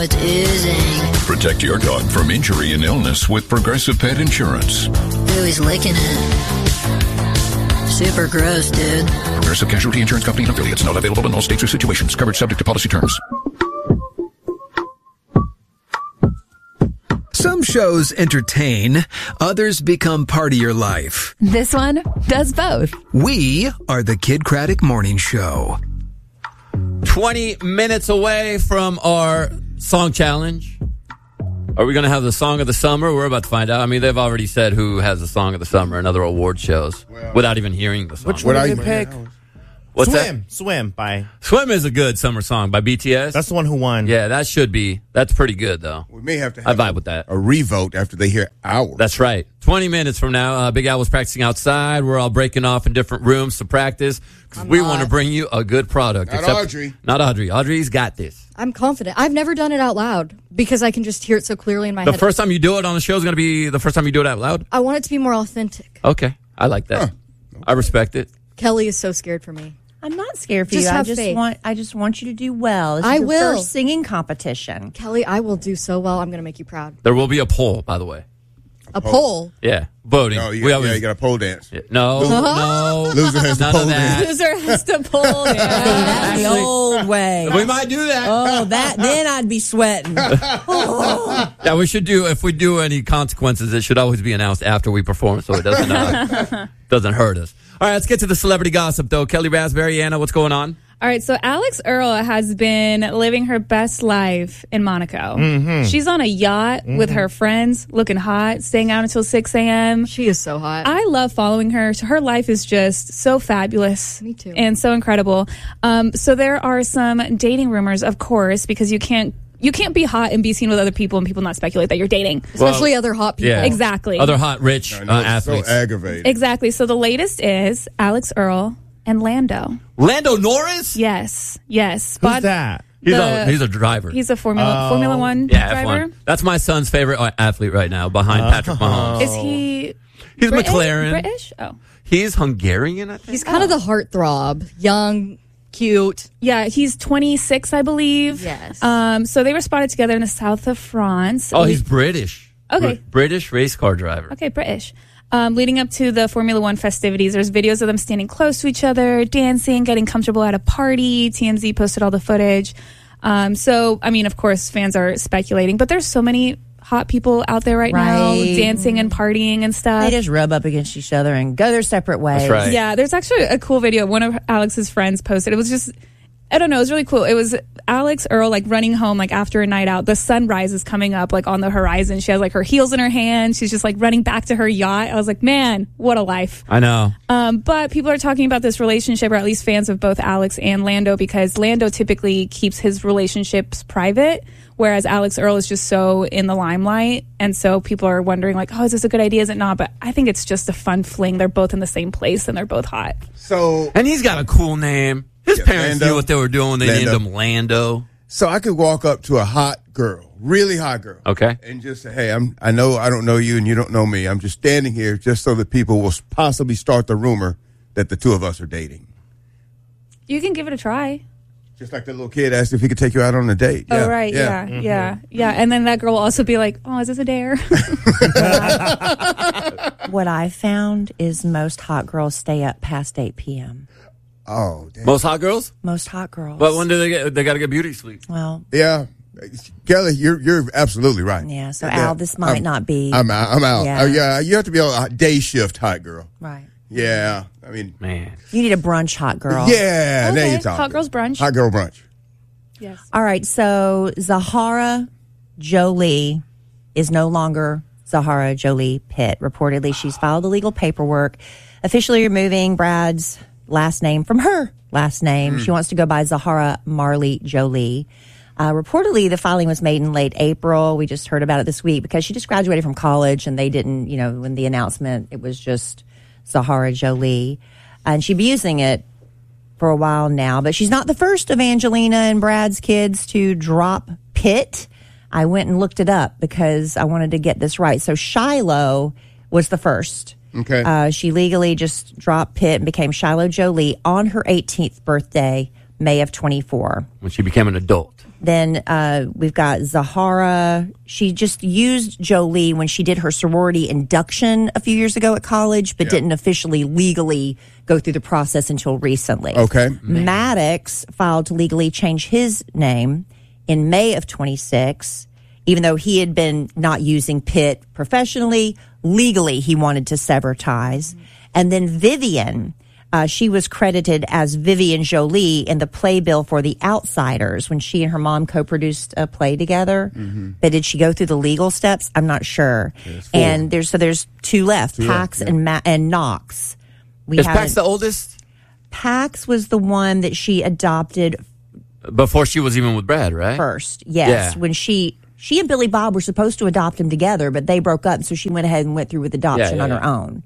It isn't. Protect your dog from injury and illness with Progressive Pet Insurance. Ooh, he's licking it. Super gross, dude. Progressive Casualty Insurance Company and affiliates. Not available in all states or situations. Coverage subject to policy terms. Some shows entertain, others become part of your life. This one does both. We are the Kid Craddock Morning Show. 20 minutes away from our song challenge. Are we going to have the song of the summer? We're about to find out. I mean, they've already said who has the song of the summer in other award shows without even hearing the song. Which one did you pick? What's Swim by... Swim is a good summer song by BTS. That's the one who won. Yeah, that should be. That's pretty good, though. We may have to I vibe with that. A revote after they hear ours. That's right. 20 minutes from now, Big Al was practicing outside. We're all breaking off in different rooms to practice because we want to bring you a good product. Not Audrey. Not Audrey. Audrey's got this. I'm confident. I've never done it out loud because I can just hear it so clearly in my head. The first time you do it on the show is going to be the first time you do it out loud? I want it to be more authentic. Okay. I like that. Okay. I respect it. Kelly is so scared for me. I'm not scared for Just you. have faith. I just want you to do well. This is I your will. First singing competition. Kelly, I will do so well. I'm going to make you proud. There will be a poll, by the way. A poll? Yeah. Voting. No, you got a pole dance. Yeah. No. Loser has to None pole of that. dance. Loser has to pull. That's the old way. We might do that. Oh, then I'd be sweating. Yeah, we should do, if we do any consequences, it should always be announced after we perform so it doesn't hurt us. All right, let's get to the celebrity gossip, though. Kelly Raspberry, Anna, what's going on? All right, so Alex Earl has been living her best life in Monaco. Mm-hmm. She's on a yacht with her friends, looking hot, staying out until 6 a.m. She is so hot. I love following her. Her life is just so fabulous. Me too. And so incredible. So there are some dating rumors, of course, because you can't be hot and be seen with other people and people not speculate that you're dating. Especially other hot people. Yeah. Exactly. Other hot, rich athletes. So aggravating. Exactly. So the latest is Alex Earl and Lando. Lando Norris? Yes. Who's that? He's a driver. He's a Formula One driver. F1. That's my son's favorite athlete right now, behind Patrick Mahomes. Is he... He's McLaren. British? Oh. He's Hungarian, I think. He's kind of the heartthrob. Young, cute. Yeah, he's 26, I believe. Yes. So they were spotted together in the south of France. Oh, he's British. Okay. British race car driver. Okay, British. Leading up to the Formula One festivities, there's videos of them standing close to each other, dancing, getting comfortable at a party. TMZ posted all the footage. So, I mean, of course, fans are speculating, but there's so many hot people out there right now dancing and partying and stuff. They just rub up against each other and go their separate ways. That's right. Yeah, there's actually a cool video one of Alex's friends posted. It was just, I don't know, it was really cool. It was Alex Earl like running home like after a night out. The sunrise is coming up like on the horizon. She has like her heels in her hand. She's just like running back to her yacht. I was like, man, what a life. I know. But people are talking about this relationship, or at least fans of both Alex and Lando, because Lando typically keeps his relationships private, whereas Alex Earl is just so in the limelight. And so people are wondering like, oh, is this a good idea? Is it not? But I think it's just a fun fling. They're both in the same place and they're both hot. And he's got a cool name. His parents Lando. knew what they were doing. They named him Lando. So I could walk up to a hot girl, really hot girl. Okay. And just say, hey, I know I don't know you and you don't know me. I'm just standing here just so that people will possibly start the rumor that the two of us are dating. You can give it a try. Just like the little kid asked if he could take you out on a date. Oh, right. Yeah. And then that girl will also be like, oh, is this a dare? What I found is most hot girls stay up past 8 p.m. Oh, damn. Most hot girls? Most hot girls. But when do they got to get beauty sleep? Well, yeah. Kelly, you're absolutely right. yeah. So Al, this might not be. I'm out. Yeah. Yeah, you have to be a day shift hot girl. Right. Yeah, I mean, man, you need a brunch hot girl. Yeah, okay. Now you're talking. Hot girls brunch. Hot girl brunch. Yes. All right. So Zahara Jolie is no longer Zahara Jolie Pitt. Reportedly, she's filed the legal paperwork, officially removing Brad's last name from her last name. She wants to go by Zahara Marley Jolie. Reportedly, the filing was made in late April. We just heard about it this week because she just graduated from college and they didn't, when the announcement, it was just Zahara Jolie. And she'd be using it for a while now, but she's not the first of Angelina and Brad's kids to drop Pitt. I went and looked it up because I wanted to get this right. So Shiloh was the first. Okay. She legally just dropped Pitt and became Shiloh Jolie on her 18th birthday, May of 24. When she became an adult. Then we've got Zahara. She just used Jolie when she did her sorority induction a few years ago at college, but didn't officially legally go through the process until recently. Okay. Maddox filed to legally change his name in May of 26. Even though he had been not using Pitt professionally, legally he wanted to sever ties. And then Vivian. She was credited as Vivian Jolie in the playbill for The Outsiders when she and her mom co-produced a play together. But did she go through the legal steps? I'm not sure. And there's two left, Pax and Knox. Is Pax the oldest? Pax was the one that she adopted before she was even with Brad, right? First, yes. Yeah. When she and Billy Bob were supposed to adopt him together, but they broke up, so she went ahead and went through with adoption on her own.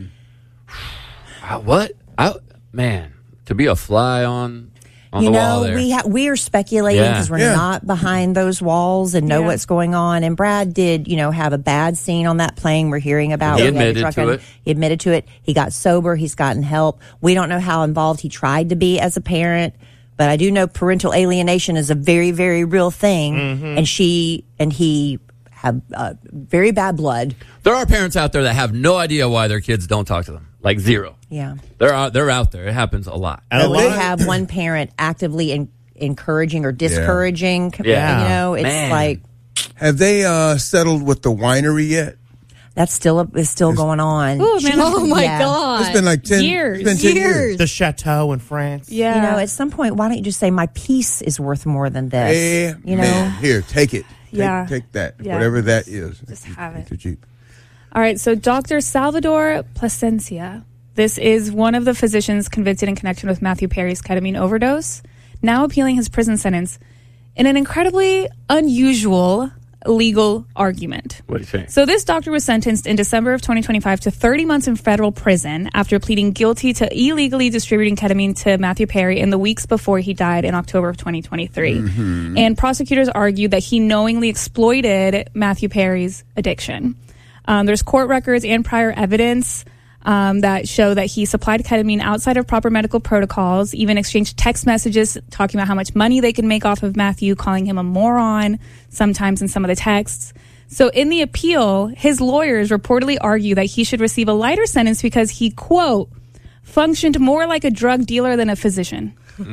What? Man, to be a fly on the wall there. We are speculating because we're not behind those walls and know what's going on. And Brad did, have a bad scene on that plane we're hearing about. He admitted to it. He admitted to it. He got sober. He's gotten help. We don't know how involved he tried to be as a parent, but I do know parental alienation is a very, very real thing. And she and he have very bad blood. There are parents out there that have no idea why their kids don't talk to them. Like zero. Yeah. They're out there. It happens a lot. And we have one parent actively encouraging or discouraging. Yeah. It's like. Have they settled with the winery yet? That's still going on. Oh, man. Oh, my God. It's been like 10 years. It's been 10 years. The chateau in France. Yeah. At some point, why don't you just say my peace is worth more than this? Man, here, take it. Take that. Yeah. Whatever that is. Just have it. The Jeep. All right, so Dr. Salvador Plasencia, this is one of the physicians convicted in connection with Matthew Perry's ketamine overdose, now appealing his prison sentence in an incredibly unusual legal argument. What do you think? So this doctor was sentenced in December of 2025 to 30 months in federal prison after pleading guilty to illegally distributing ketamine to Matthew Perry in the weeks before he died in October of 2023. And prosecutors argued that he knowingly exploited Matthew Perry's addiction. There's court records and prior evidence that show that he supplied ketamine outside of proper medical protocols, even exchanged text messages talking about how much money they could make off of Matthew, calling him a moron sometimes in some of the texts. So in the appeal, his lawyers reportedly argue that he should receive a lighter sentence because he, quote, functioned more like a drug dealer than a physician.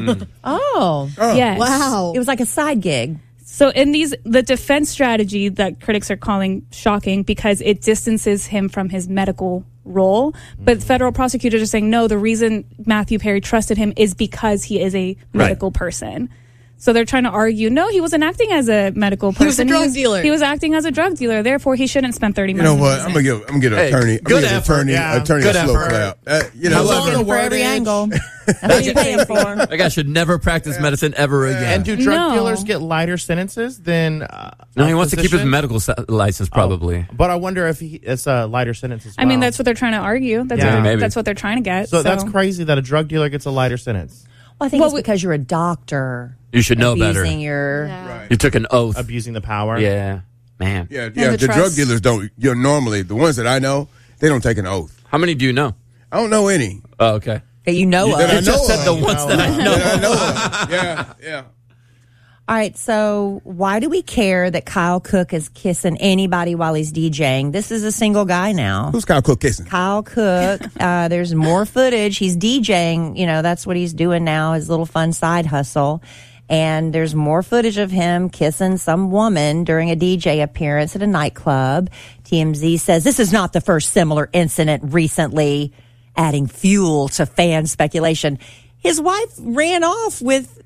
Oh. Yes. Wow. It was like a side gig. So in the defense strategy that critics are calling shocking because it distances him from his medical role. But federal prosecutors are saying, no, the reason Matthew Perry trusted him is because he is a medical person. So they're trying to argue, no, he wasn't acting as a medical person. He was a drug dealer. He was acting as a drug dealer. Therefore, he shouldn't spend 30 months. You know what? I'm gonna give an attorney. Good attorney a slow clap. For every angle. That's what you pay him for. That guy should never practice medicine ever again. And do drug dealers get lighter sentences than? No, he wants to keep his medical license, probably. But I wonder if it's a lighter sentence as well. I mean, that's what they're trying to argue. That's what they're trying to get. So that's crazy that a drug dealer gets a lighter sentence. Well, I think it's because you're a doctor. You should know better. You took an oath. Abusing the power. Yeah. Man. Yeah. The drug dealers don't. Normally, the ones that I know, they don't take an oath. How many do you know? I don't know any. Oh, okay. That you know of. You just said the ones that I know. That I know of. Yeah. All right, so why do we care that Kyle Cook is kissing anybody while he's DJing? This is a single guy now. Who's Kyle Cook kissing? Kyle Cook. There's more footage. He's DJing. That's what he's doing now, his little fun side hustle. And there's more footage of him kissing some woman during a DJ appearance at a nightclub. TMZ says this is not the first similar incident recently, adding fuel to fan speculation. His wife ran off with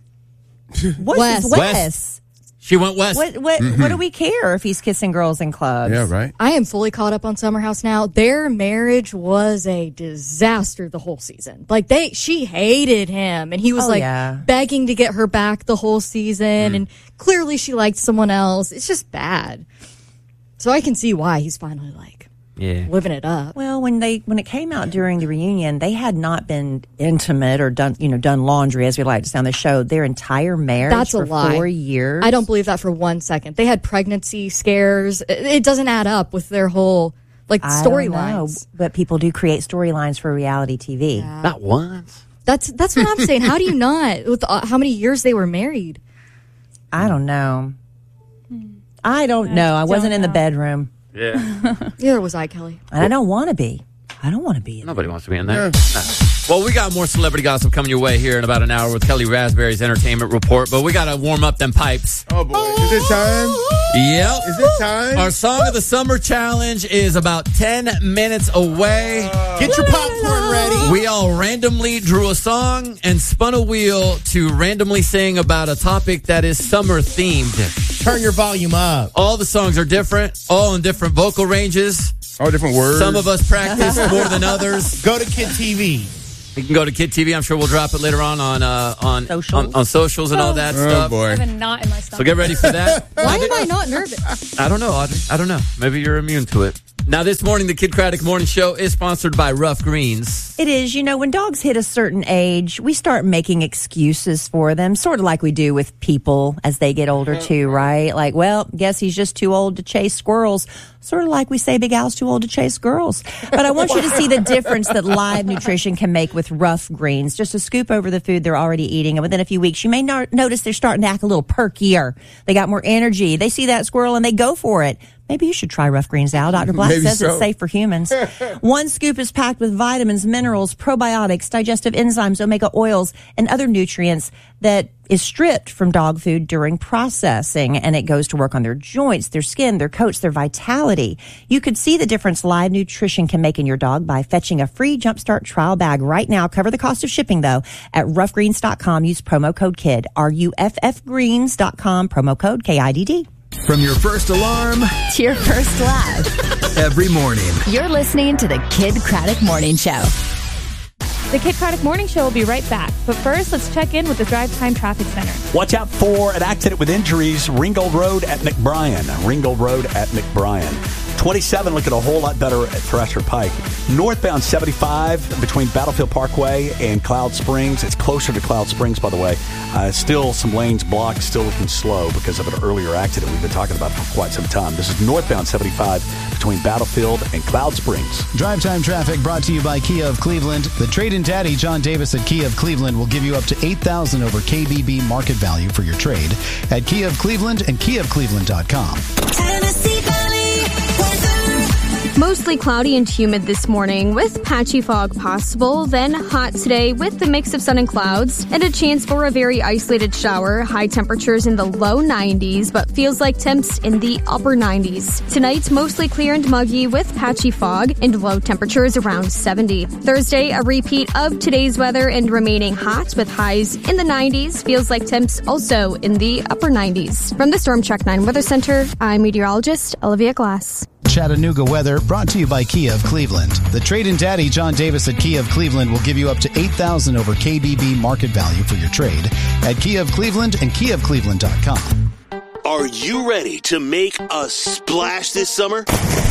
Wes. She went west. What do we care if he's kissing girls in clubs? Yeah, right. I am fully caught up on Summer House now. Their marriage was a disaster the whole season. Like she hated him, and he was begging to get her back the whole season, and clearly she liked someone else. It's just bad. So I can see why he's finally living it up. Well, when it came out during the reunion, they had not been intimate or done laundry, as we like to say on the show, their entire marriage. That's a lie. 4 years. I don't believe that for 1 second. They had pregnancy scares. It doesn't add up with their whole storylines. But people do create storylines for reality TV. Yeah. Not once. That's what I'm saying. How do you not? With how many years they were married? I don't know. I don't know. I wasn't in the bedroom. Yeah. Neither was I, Kelly. And I don't want to be. I don't want to be in Nobody wants to be in there. No. Well, we got more celebrity gossip coming your way here in about an hour with Kelly Raspberry's Entertainment Report, but we got to warm up them pipes. Oh, boy. Is it time? Yep. Is it time? Our Song of the Summer Challenge is about 10 minutes away. Get your popcorn ready. We all randomly drew a song and spun a wheel to randomly sing about a topic that is summer themed. Turn your volume up. All the songs are different, all in different vocal ranges. All different words. Some of us practice more than others. Go to Kid TV. You can go to Kid TV. I'm sure we'll drop it later on socials and all that stuff. Oh, boy. I have a knot in my stomach. So get ready for that. Why am I not nervous? I don't know, Audrey. I don't know. Maybe you're immune to it. Now, this morning, the Kid Craddock Morning Show is sponsored by Rough Greens. It is. You know, when dogs hit a certain age, we start making excuses for them, sort of like we do with people as they get older, too, right? Like, well, guess he's just too old to chase squirrels. Sort of like we say Big Al's too old to chase girls. But I want you to see the difference that live nutrition can make with Rough Greens. Just a scoop over the food they're already eating, and within a few weeks, you may notice they're starting to act a little perkier. They got more energy. They see that squirrel, and they go for it. Maybe you should try Rough Greens, Al. Dr. Black says it's safe for humans. One scoop is packed with vitamins, minerals, probiotics, digestive enzymes, omega oils, and other nutrients that is stripped from dog food during processing, and it goes to work on their joints, their skin, their coats, their vitality. You could see the difference live nutrition can make in your dog by fetching a free Jumpstart trial bag right now. Cover the cost of shipping, though, at roughgreens.com. Use promo code KID, RUFFgreens.com, promo code KIDD. From your first alarm To your first laugh. every morning. You're listening to the Kid Craddock Morning Show. The Kid Craddock Morning Show will be right back. But first, let's check in with the Drive Time Traffic Center. Watch out for an accident with injuries. Ringgold Road at McBrien. Ringgold Road at McBrien. 27 looking a whole lot better at Thrasher Pike. Northbound 75 between Battlefield Parkway and Cloud Springs. It's closer to Cloud Springs, by the way. Still some lanes blocked, still looking slow because of an earlier accident we've been talking about for quite some time. This is northbound 75 between Battlefield and Cloud Springs. Drive Time Traffic brought to you by Kia of Cleveland. The trade-in daddy, John Davis at Kia of Cleveland, will give you up to $8,000 over KBB market value for your trade at Kia of Cleveland and KiaofCleveland.com. Tennessee Valley weather. Mostly cloudy and humid this morning with patchy fog possible, then hot today with the mix of sun and clouds and a chance for a very isolated shower. High temperatures in the low 90s, but feels like temps in the upper 90s. Tonight, mostly clear and muggy with patchy fog and low temperatures around 70. Thursday, a repeat of today's weather and remaining hot with highs in the 90s. Feels like temps also in the upper 90s. From the Storm Track 9 Weather Center, I'm meteorologist Olivia Glass. Chattanooga weather brought to you by Kia of Cleveland. The trade-in daddy, John Davis at Kia of Cleveland, will give you up to $8,000 over KBB market value for your trade at Kia of Cleveland and KiaofCleveland.com. Are you ready to make a splash this summer?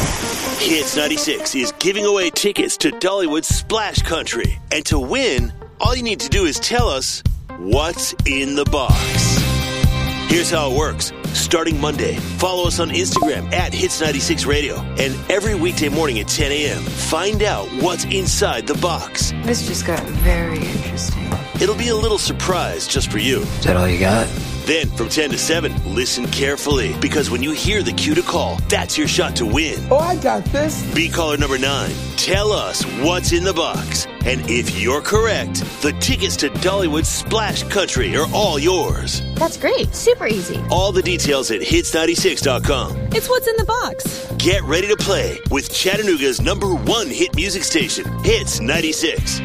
Hits 96 is giving away tickets to Dollywood Splash Country. And to win, all you need to do is tell us what's in the box. Here's how it works. Starting Monday, follow us on Instagram at Hits96Radio. And every weekday morning at 10 a.m., find out what's inside the box. This just got very interesting. It'll be a little surprise just for you. Is that all you got? Then, from 10 to 7, listen carefully. Because when you hear the cue to call, that's your shot to win. Oh, I got this. Be caller number 9. Tell us what's in the box. And if you're correct, the tickets to Dollywood Splash Country are all yours. That's great. Super easy. All the details at Hits96.com. It's what's in the box. Get ready to play with Chattanooga's #1 hit music station, Hits 96.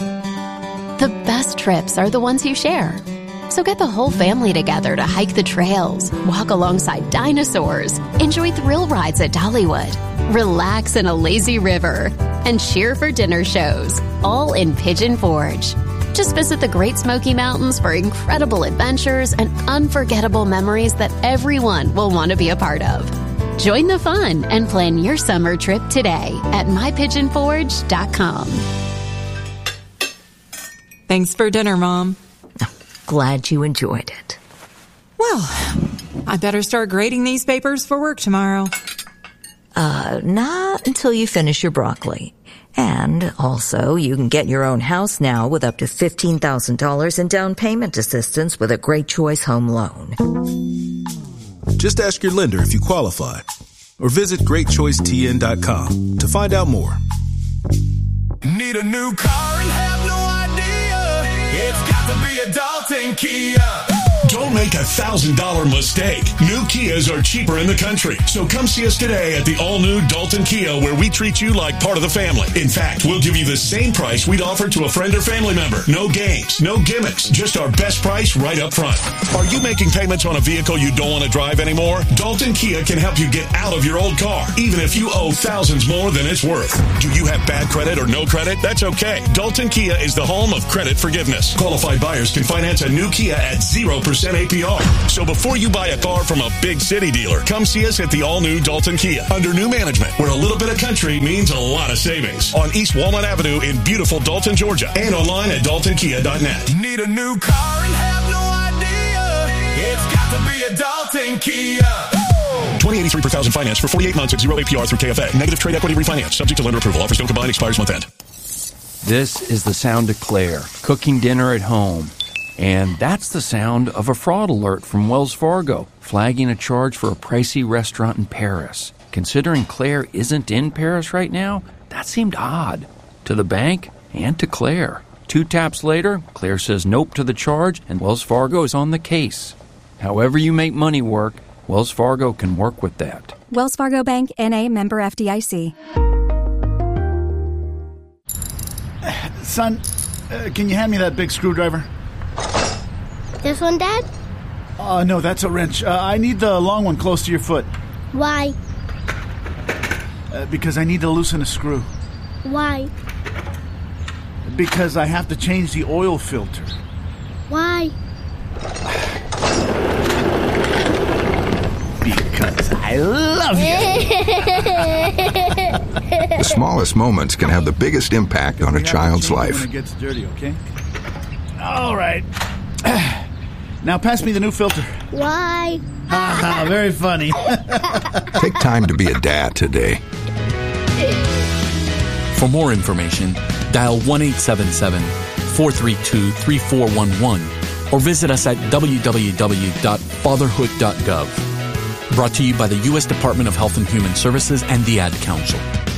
The best trips are the ones you share. So get the whole family together to hike the trails, walk alongside dinosaurs, enjoy thrill rides at Dollywood, relax in a lazy river, and cheer for dinner shows, all in Pigeon Forge. Just visit the Great Smoky Mountains for incredible adventures and unforgettable memories that everyone will want to be a part of. Join the fun and plan your summer trip today at mypigeonforge.com. Thanks for dinner, Mom. Glad you enjoyed it. Well, I better start grading these papers for work tomorrow. Not until you finish your broccoli. And also, you can get your own house now with up to $15,000 in down payment assistance with a Great Choice Home Loan. Just ask your lender if you qualify, or visit GreatChoiceTN.com to find out more. Need a new car and have no idea? It's got to be a Dalton Kia. Don't make a $1,000 mistake. New Kias are cheaper in the country. So come see us today at the all-new Dalton Kia, where we treat you like part of the family. In fact, we'll give you the same price we'd offer to a friend or family member. No games, no gimmicks, just our best price right up front. Are you making payments on a vehicle you don't want to drive anymore? Dalton Kia can help you get out of your old car, even if you owe thousands more than it's worth. Do you have bad credit or no credit? That's okay. Dalton Kia is the home of credit forgiveness. Qualified buyers can finance a new Kia at 0% APR. So before you buy a car from a big city dealer, come see us at the all-new Dalton Kia under new management, where a little bit of country means a lot of savings. On East Walnut Avenue in beautiful Dalton, Georgia, and online at DaltonKia.net. Need a new car and have no idea? It's got to be a Dalton Kia. $20.83 per thousand finance for 48 months at 0 APR through KFA. Negative trade equity refinance. Subject to lender approval. Offers don't combine. Expires month end. This is the sound of Claire cooking dinner at home. And that's the sound of a fraud alert from Wells Fargo, flagging a charge for a pricey restaurant in Paris. Considering Claire isn't in Paris right now, that seemed odd to the bank and to Claire. 2 taps later, Claire says nope to the charge, and Wells Fargo is on the case. However you make money work, Wells Fargo can work with that. Wells Fargo Bank, N.A., member FDIC. Son, can you hand me that big screwdriver? This one, Dad? No, that's a wrench. I need the long one close to your foot. Why? Because I need to loosen a screw. Why? Because I have to change the oil filter. Why? Because I love you. The smallest moments can have the biggest impact on a child's life. When it gets dirty, okay? All right. Now pass me the new filter. Why? Very funny. Take time to be a dad today. For more information, dial 1-877-432-3411 or visit us at www.fatherhood.gov. Brought to you by the U.S. Department of Health and Human Services and the Ad Council.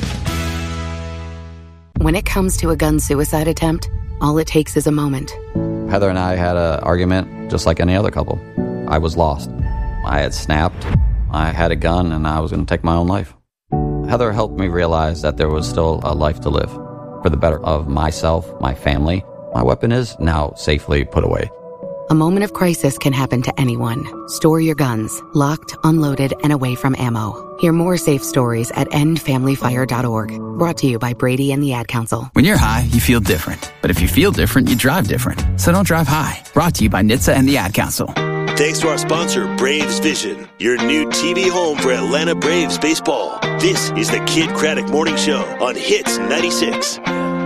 When it comes to a gun suicide attempt, all it takes is a moment. Heather and I had an argument just like any other couple. I was lost. I had snapped. I had a gun and I was going to take my own life. Heather helped me realize that there was still a life to live for the better of myself, my family. My weapon is now safely put away. A moment of crisis can happen to anyone. Store your guns, locked, unloaded, and away from ammo. Hear more safe stories at endfamilyfire.org. Brought to you by Brady and the Ad Council. When you're high, you feel different. But if you feel different, you drive different. So don't drive high. Brought to you by NHTSA and the Ad Council. Thanks to our sponsor, Braves Vision, your new TV home for Atlanta Braves baseball. This is the Kid Craddock Morning Show on Hits 96.